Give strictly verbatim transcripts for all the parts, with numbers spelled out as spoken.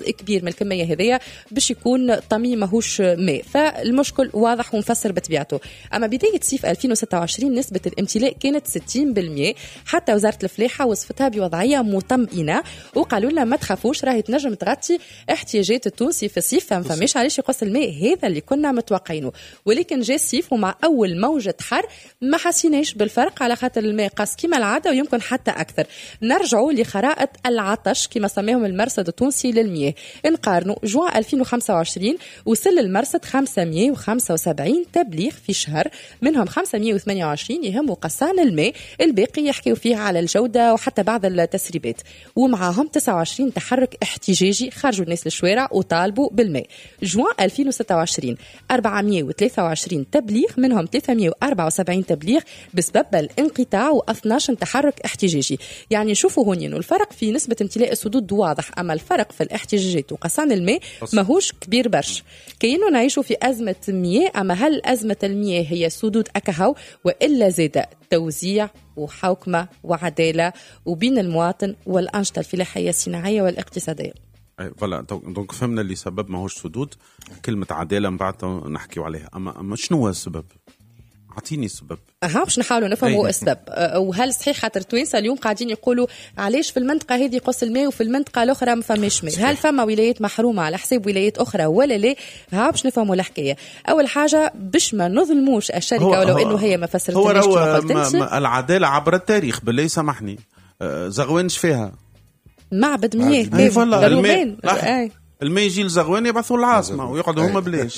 كبير من الكميه هذيا باش يكون طمي ماهوش ماء، فالمشكل واضح ومفسر بطبيعته. اما بدايه صيف ألفين وستة وعشرين نسبه الامتلاء كانت ستين بالمئة، حتى وزاره الفلاحه وصفتها بوضعيه مطمئنه وقالوا لنا ما تخافوش راهي تنجم تغطي احتياجات التونسي في الصيف، فما فماش علاش يقص الماء، هذا اللي كنا متوقعينه. ولكن جاء الصيف ومع اول موجه حر ما حسيناش بالفرق على خاطر الماء قاس كما العاده ويمكن حتى اكثر. نرجعوا لخرائط العطش كما سماهم المرصد التونسي للمياه، نقارنوا جوان ألفين وخمسة وعشرين وصل المرصد خمسمئة وخمسة وسبعين تبليغ في شهر، منهم خمسمئة وثمانية وعشرين يهموا قصان الماء، الباقي يحكيوا فيه على الجوده وحتى بعض التسريبات، ومعهم تسعة وعشرين تحرك احتجاجي خرجوا الناس للشوارع وطالبوا بالماء. جوان ألفين وستة وعشرين أربعمئة وثلاثة وعشرين تبليغ، منهم ثلاثمئة وأربعة وسبعين تبليغ بسبب الانقطاع واثني عشر تحرك احتجاجي. يعني شوفوا هون انه الفرق في نسبه امتلاء السدود واضح، اما الفرق في الاحتجاجات وقصان الماء ماهوش كبير برش. كأنه نعيشوا في ازمه مياه، اما هل ازمه المياه هي سدود اكهو والا زاد توزيع وحوكمه وعداله وبين المواطن والانشطه الفلاحيه الصناعيه والاقتصاديه؟ اي فوالا. دونك فهمنا اللي سبب ماهوش سدود، كلمه عداله من بعد نحكيو عليها. اما اما شنو هو السبب؟ اعطيني السبب. اها باش نحاولوا نفهموا السبب. وهل صحيح خاطر توانسه اليوم قاعدين يقولوا علاش في المنطقه هذه قص الماء وفي المنطقه الاخرى ما فماش ماء؟ هل فما ولايات محرومه على حساب ولايات اخرى ولا لا؟ ها باش نفهموا الحكايه. اول حاجه باش ما نظلموش الشركه ولو انه هي ما فسرتلناش كما قلت انت. العداله عبر التاريخ بالله سامحني. زغوانش فيها معبد مياه الماء الماء يجي لزغوان يبعثوا العاصمه ويقعدوا هما بلاش.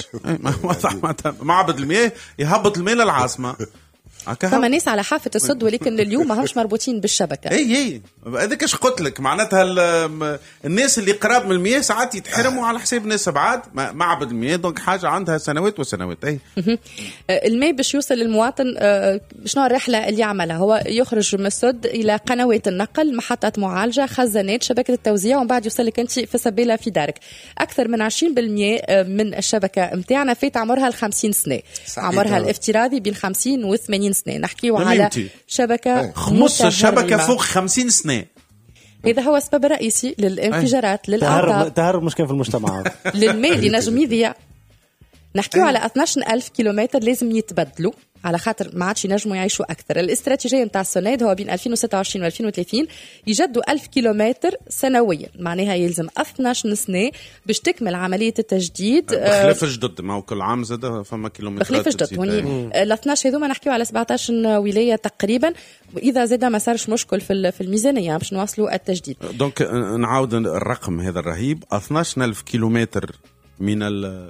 معبد المياه يهبط الماء للعاصمه. فما ناس على حافة الصد ولكن اليوم ما همش مربوطين بالشبكة. اي اي هذاك ايش قلت لك، معناتها الناس اللي قراب من المياه ساعات يتحرموا على حساب ناس بعاد. معبد المياه دونك حاجة عندها سنوات وسنوات. اي الماء باش يوصل للمواطن شنو الرحلة اللي يعملها؟ هو يخرج من الصد إلى قنوات النقل، محطة معالجة، خزانات، شبكة التوزيع، ومن بعد يوصل لك أنت في سبيلة في دارك. أكثر من عشرين بالمئة من الشبكة متاعنا فات عمرها الخمسين سنة، عمرها الافتراضي بين خمسين وثمانين سنة. نحكيو على شبكة خمس الشبكة فوق خمسين سنة. هذا هو السبب الرئيسي للانفجارات، للأعطاب، تهرب مشكلة في المجتمع، للماء اللي نجم يضيع. نحكيو على اثني عشر ألف كيلومتر لازم يتبدلوا على خاطر ما عادش ينجموا يعيشوا أكثر. الاستراتيجية نتاع السوناد هو بين ألفين وستة وعشرين وألفين وثلاثين يجدوا ألف كيلومتر سنويا، معناها يلزم اثني عشر سنة باش تكمل عملية التجديد. بخلاف الجدد ما هو كل عام زاد فما كيلومترات. بخلاف الجدد هوني ال اثني عشر هذوما نحكيو على سبعة عشر ولاية تقريبا، وإذا زاد ما صارش مشكل في في الميزانية باش نواصلوا التجديد. دونك نعاود الرقم هذا الرهيب، اثني عشر ألف كيلومتر من ال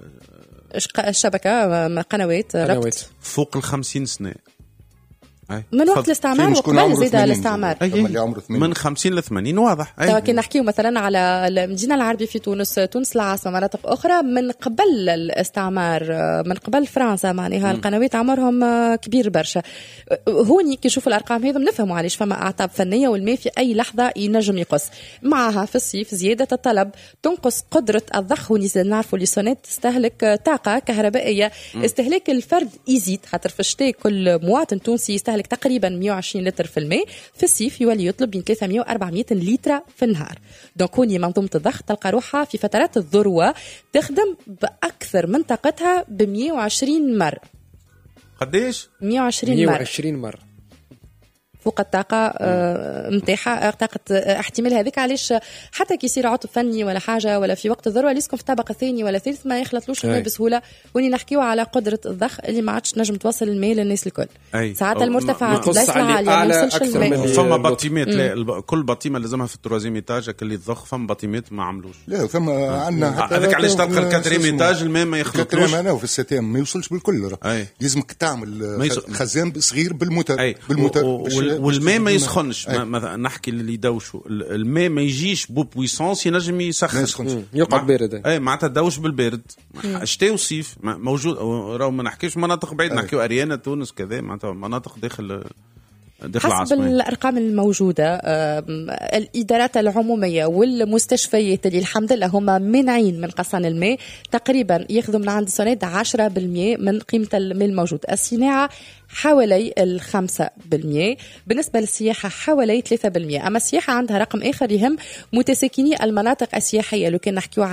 الشبكة قنوات ربط فوق الخمسين سنة من وقت الاستعمار وقبل زيد الاستعمار من خمسين لثمانين واضح. توا كي نحكيو مثلا على المدينة العربية في تونس، تونس العاصمة، مناطق أخرى من قبل الاستعمار من قبل فرنسا، معناها القنوات عمرهم كبير برشا. هوني كي نشوفوا الأرقام هذم نفهموا علاش فما أعطاب فنية والماء في أي لحظة ينجم يقص. معها في الصيف زيادة الطلب تنقص قدرة الضخ، ونزيد نعرفوا لي سونات تستهلك طاقة كهربائية. استهلاك الفرد يزيد خاطر في الشتاء كل مواطن تونسي يستهلك تقريبا مئة وعشرين لتر في الماء، في الصيف يولي يطلب بين ثلاثمئة وأربعمئة لتر في النهار. دونك هوني منظومة الضغط تلقى روحها في فترات الذروة تخدم بأكثر من طاقتها ب مئة وعشرين مرة. قديش؟ مئة وعشرين مرة. مئة وعشرين مرة فوق الطاقة متاحة طاقة احتمال. هذيك علاش حتى كي يصير عطب فني ولا حاجة ولا في وقت الذروة ليسكم في الطبقة الثاني ولا ثالث ما يخلطلوش الماء بسهولة. وني نحكيو على قدرة الضخ اللي ما عادش نجم توصل الماء للناس الكل. ساعات المرتفعات ليس عالية ما يوصلش الماء. فما بطيمات كل بطيمة لازمها في التروازيم ايتاج اللي الضخ، فما بطيمات ما عملوش. لا فما عندنا هذاك علاش تلقى الكاتريم ايتاج الماء ما يخلطلوش. انا وفي الستام ما يوصلش بالكل، لازمك تعمل خزان صغير بالموتر بالموتر والماء ما يسخنش. مثلا نحكي اللي يدوشوا الماء ما يجيش بو بويسانس ينجم يسخن، يقعد بارد. اي معناتها دوش بالبارد شتاء وصيف موجود. راهو ما نحكيش مناطق بعيد، نحكيو اريانا تونس كذا، معناتها مناطق داخل حسب الأرقام الموجودة الإدارات العمومية والمستشفيات اللي الحمد لله هم منعين من قصان الماء تقريبا ياخذوا من عند سند عشرة بالمئة من قيمة الماء الموجود. الصناعة حوالي الخمسة بالمئة، بالنسبة للسياحة حوالي ثلاثة بالمئة. أما السياحة عندها رقم آخر يهم متساكني المناطق السياحية، لو كان نحكيو